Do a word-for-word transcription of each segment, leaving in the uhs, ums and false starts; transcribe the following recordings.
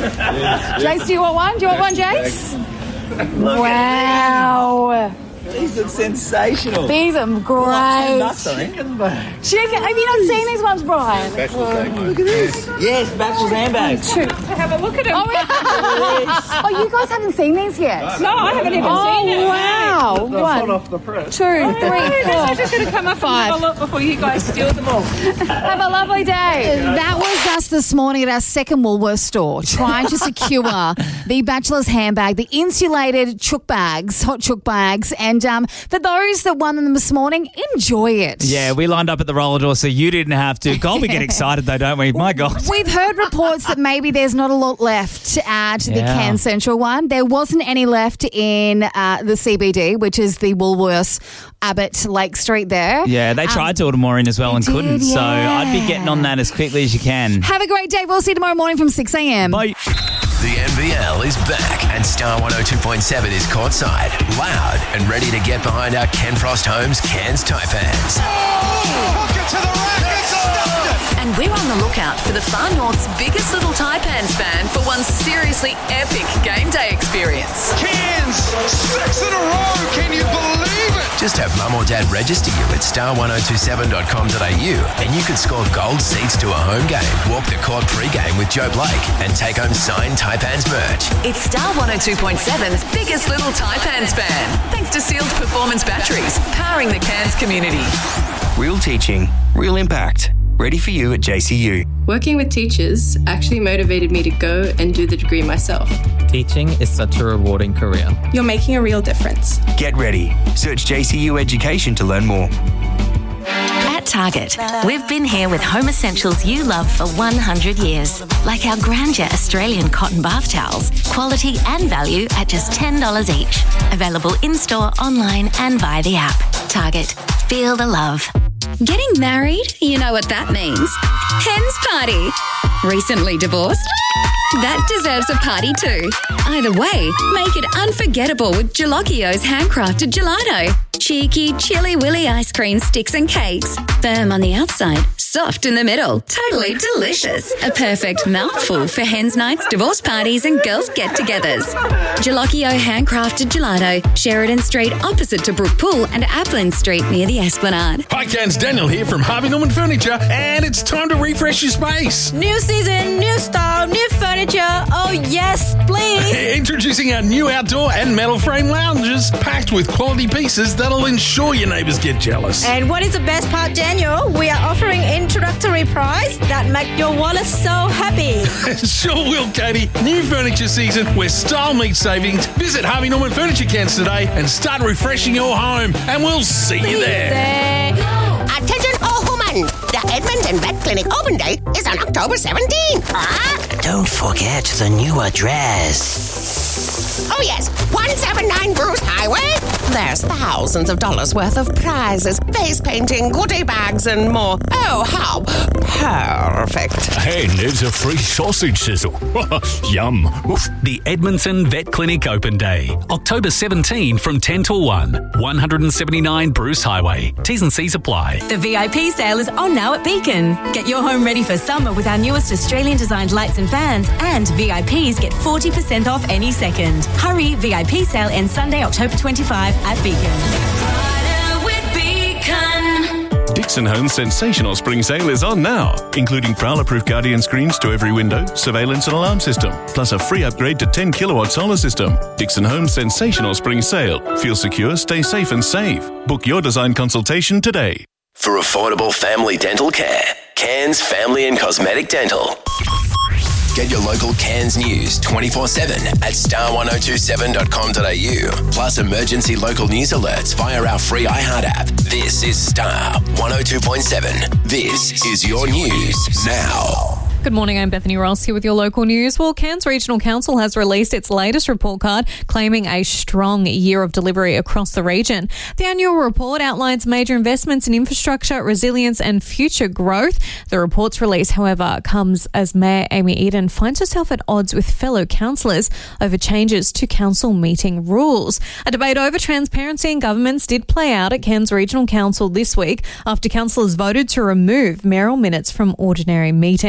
Jace, do you want one? Do you want one, Jace? Wow. These look sensational. These are great. Like nuts, I think. Chicken. Have you not seen these ones, Brian? Oh, look at this. Yes, Bachelor's handbags. Have a look at them. Oh, yeah. Oh, you guys haven't seen these yet? No, I haven't even oh, seen it. Wow. They're One, hot off the press. two, Oh, three, no, four. I'm just going to come up Five. and have a look before you guys steal them all. Have a lovely day. That was us this morning at our second Woolworths store, trying to secure the Bachelor's handbag, the insulated chook bags, hot chook bags. And um, for those that won them this morning, enjoy it. Yeah, we lined up at the roller door so you didn't have to. God, we get excited though, don't we? My God. We've heard reports that maybe there's not a lot left at the Yeah. Cairns Central one. There wasn't any left in uh, the C B D, which is the Woolworths Abbott Lake Street there. Yeah, they tried to order more in as well and did, couldn't. So yeah. I'd be getting on that as quickly as you can. Have a great day. We'll see you tomorrow morning from six a.m. Bye. The N B L is back and Star one oh two point seven is courtside, loud and ready to get behind our Ken Frost Homes Cairns Taipans. And we're on the lookout for the Far North's biggest little Taipans fan for one seriously epic game day experience. Cairns, six in a row, can you believe it? Just have mum or dad register you at star one oh two seven dot com dot a u and you could score gold seats to a home game, walk the court pre-game with Joe Blake and take home signed Taipans merch. It's Star one oh two point seven's biggest little Taipans fan, thanks to Sealed Performance Batteries, powering the Cairns community. Real teaching, real impact. Ready for you at J C U. Working with teachers actually motivated me to go and do the degree myself. Teaching is such a rewarding career. You're making a real difference. Get ready. Search J C U Education to learn more. At Target, we've been here with home essentials you love for one hundred years, like our Grandeur Australian cotton bath towels, quality and value at just ten dollars each. Available in-store, online and via the app. Target, feel the love. Getting married? You know what that means. Hen's party. Recently divorced? That deserves a party too. Either way, make it unforgettable with Gelocchio's handcrafted gelato. Cheeky, chilly willy ice cream sticks and cakes. Firm on the outside, soft in the middle. Totally delicious. A perfect mouthful for hens nights, divorce parties and girls get-togethers. Gelocchio handcrafted gelato. Sheridan Street opposite to Brook Pool and Applin Street near the Esplanade. Hi, Cairns, Daniel here from Harvey Norman Furniture, and it's time to refresh your space. New season, new style, new furniture. Oh, yes, please. Introducing our new outdoor and metal frame lounges, packed with quality pieces that'll ensure your neighbours get jealous. And what is the best part, Daniel? We are offering introductory price that make your wallet so happy. Sure will, Katie. New furniture season where style meets savings. Visit Harvey Norman Furniture Cairns today and start refreshing your home. And we'll see you there. Attention all women! The Edmonton Vet Clinic open date is on October seventeenth. Ah! Don't forget the new address. Oh yes, one seventy-nine Bruce Highway. There's thousands of dollars worth of prizes, face painting, goodie bags and more. Oh, how perfect. And there's a free sausage sizzle. Yum. Oof. The Edmonton Vet Clinic Open Day, October seventeenth from ten till one. one seventy-nine Bruce Highway. T's and C's apply. The V I P sale is on now at Beacon. Get your home ready for summer with our newest Australian designed lights and fans, and V I Ps get forty percent off any second. Hurry, V I P sale ends Sunday, October twenty-fifth at Beacon. Dixon Homes' sensational spring sale is on now, including Prowler-proof Guardian screens to every window, surveillance and alarm system, plus a free upgrade to ten kilowatt solar system. Dixon Homes' sensational spring sale. Feel secure, stay safe and save. Book your design consultation today. For affordable family dental care, Cairns Family and Cosmetic Dental. Get your local Cairns news twenty-four seven at star one oh two seven dot com dot a u. Plus emergency local news alerts via our free iHeart app. This is Star one oh two point seven. This is your news now. Good morning, I'm Bethany Ross here with your local news. Well, Cairns Regional Council has released its latest report card claiming a strong year of delivery across the region. The annual report outlines major investments in infrastructure, resilience and future growth. The report's release, however, comes as Mayor Amy Eden finds herself at odds with fellow councillors over changes to council meeting rules. A debate over transparency in governments did play out at Cairns Regional Council this week after councillors voted to remove mayoral minutes from ordinary meetings.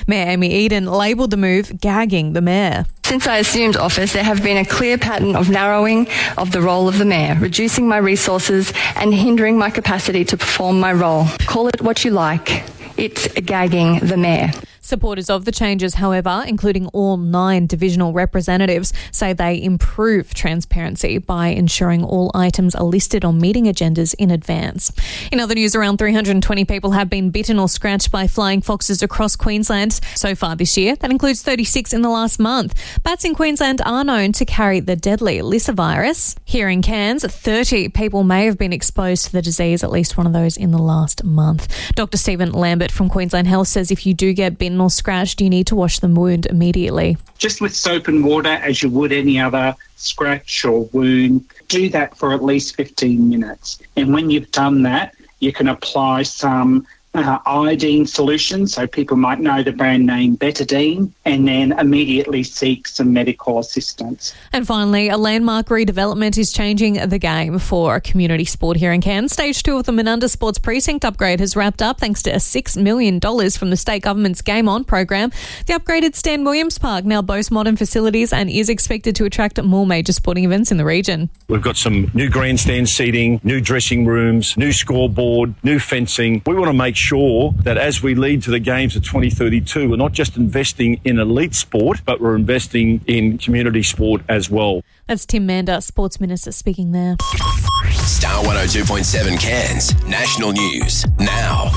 Mayor Amy Eden labelled the move gagging the mayor. Since I assumed office, there have been a clear pattern of narrowing of the role of the mayor, reducing my resources and hindering my capacity to perform my role. Call it what you like. It's gagging the mayor. Supporters of the changes, however, including all nine divisional representatives, say they improve transparency by ensuring all items are listed on meeting agendas in advance. In other news, around three hundred twenty people have been bitten or scratched by flying foxes across Queensland so far this year. That includes thirty-six in the last month. Bats in Queensland are known to carry the deadly Lyssa virus. Here in Cairns, thirty people may have been exposed to the disease, at least one of those in the last month. Doctor Stephen Lambert from Queensland Health says if you do get bitten or scratched, you need to wash the wound immediately. Just with soap and water, as you would any other scratch or wound. Do that for at least fifteen minutes. And when you've done that, you can apply some uh, iodine solution, so people might know the brand name Betadine, and then immediately seek some medical assistance. And finally, a landmark redevelopment is changing the game for community sport here in Cairns. Stage two of the Menunda Sports Precinct upgrade has wrapped up thanks to a six million dollars from the state government's Game On program. The upgraded Stan Williams Park now boasts modern facilities and is expected to attract more major sporting events in the region. We've got some new grandstand seating, new dressing rooms, new scoreboard, new fencing. We want to make sure that as we lead to the games of twenty thirty-two, we're not just investing in elite sport, but we're investing in community sport as well. That's Tim Mander, Sports Minister, speaking there. Star one oh two point seven Cairns, national news now.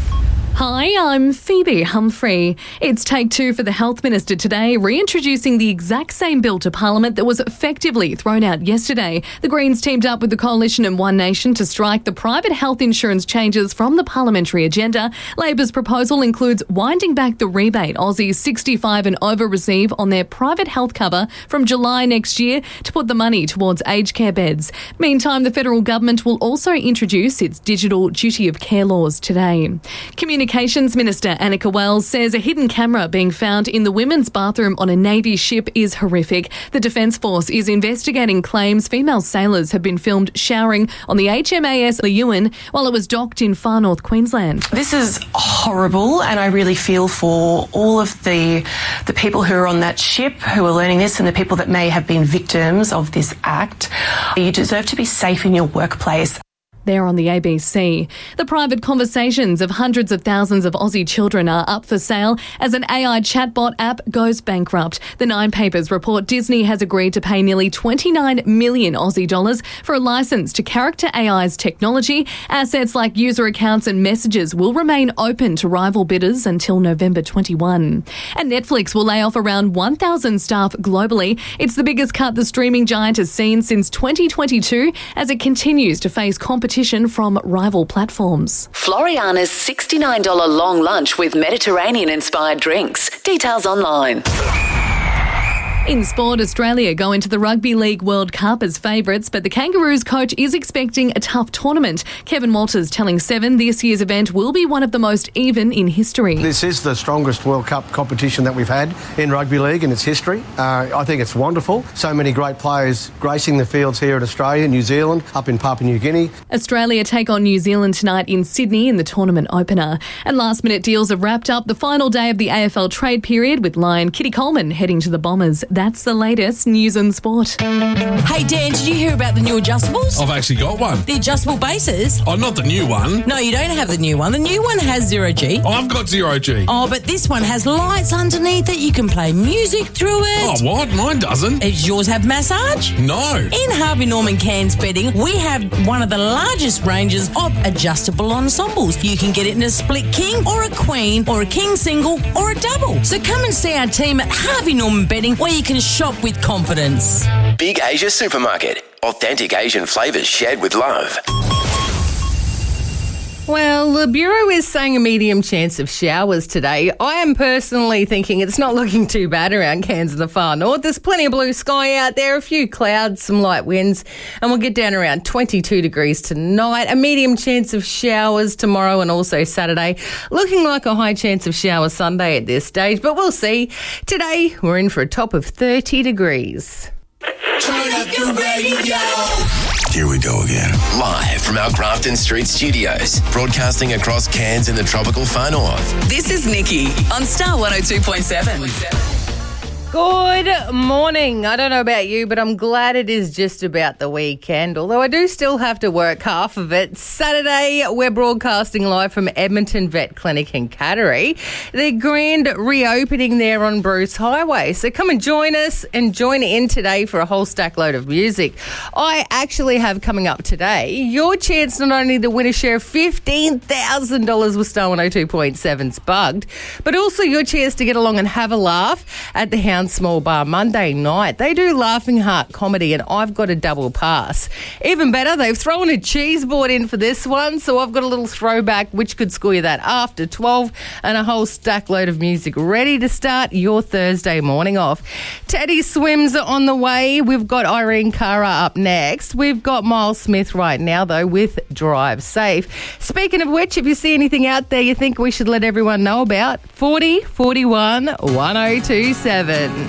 Hi, I'm Phoebe Humphrey. It's take two for the Health Minister today, reintroducing the exact same bill to Parliament that was effectively thrown out yesterday. The Greens teamed up with the Coalition and One Nation to strike the private health insurance changes from the parliamentary agenda. Labor's proposal includes winding back the rebate Aussies sixty-five and over receive on their private health cover from July next year to put the money towards aged care beds. Meantime, the federal government will also introduce its digital duty of care laws today. Community Communications Minister Annika Wells says a hidden camera being found in the women's bathroom on a Navy ship is horrific. The Defence Force is investigating claims female sailors have been filmed showering on the H M A S Leeuwin while it was docked in far north Queensland. This is horrible, and I really feel for all of the the people who are on that ship who are learning this and the people that may have been victims of this act. You deserve to be safe in your workplace. There on the A B C. The private conversations of hundreds of thousands of Aussie children are up for sale as an A I chatbot app goes bankrupt. The Nine Papers report Disney has agreed to pay nearly twenty-nine million Aussie dollars for a licence to Character A I's technology. Assets like user accounts and messages will remain open to rival bidders until November twenty-first. And Netflix will lay off around one thousand staff globally. It's the biggest cut the streaming giant has seen since twenty twenty-two as it continues to face competition from rival platforms. Floriana's sixty-nine dollars long lunch with Mediterranean-inspired drinks. Details online. In sport, Australia go into the Rugby League World Cup as favourites, but the Kangaroos coach is expecting a tough tournament. Kevin Walters telling Seven this year's event will be one of the most even in history. This is the strongest World Cup competition that we've had in rugby league in its history. Uh, I think it's wonderful. So many great players gracing the fields here in Australia, New Zealand, up in Papua New Guinea. Australia take on New Zealand tonight in Sydney in the tournament opener. And last-minute deals have wrapped up the final day of the A F L trade period with Lion Kitty Coleman heading to the Bombers. That's the latest news and sport. Hey Dan, did you hear about the new adjustables? I've actually got one. The adjustable bases? Oh, not the new one. No, you don't have the new one. The new one has zero G. Oh, I've got zero G. Oh, but this one has lights underneath it. You can play music through it. Oh, what? Mine doesn't. Does yours have massage? No. In Harvey Norman Cairns Bedding, we have one of the largest ranges of adjustable ensembles. You can get it in a split king or a queen or a king single or a double. So come and see our team at Harvey Norman Bedding where you can shop with confidence. Big Asia Supermarket. Authentic Asian flavours shared with love. Well, the Bureau is saying a medium chance of showers today. I am personally thinking it's not looking too bad around Cairns and the far north. There's plenty of blue sky out there, a few clouds, some light winds, and we'll get down around twenty-two degrees tonight. A medium chance of showers tomorrow and also Saturday. Looking like a high chance of showers Sunday at this stage, but we'll see. Today, we're in for a top of thirty degrees. Turn up your radio. Here we go again. Live from our Grafton Street studios, broadcasting across Cairns in the tropical far north. This is Nikki on Star one oh two point seven. Good morning. I don't know about you, but I'm glad it is just about the weekend, although I do still have to work half of it. Saturday, we're broadcasting live from Edmonton Vet Clinic in Cattery. Their grand reopening there on Bruce Highway. So come and join us and join in today for a whole stack load of music. I actually have coming up today your chance not only to win a share of fifteen thousand dollars with Star one oh two point seven's Bugged, but also your chance to get along and have a laugh at the Hound Small Bar Monday night. They do Laughing Heart comedy and I've got a double pass. Even better, they've thrown a cheese board in for this one, so I've got a little throwback which could score you that after twelve and a whole stack load of music ready to start your Thursday morning off. Teddy Swims are on the way. We've got Irene Cara up next. We've got Miles Smith right now though with Drive Safe. Speaking of which, if you see anything out there you think we should let everyone know about, forty forty-one one oh two seven.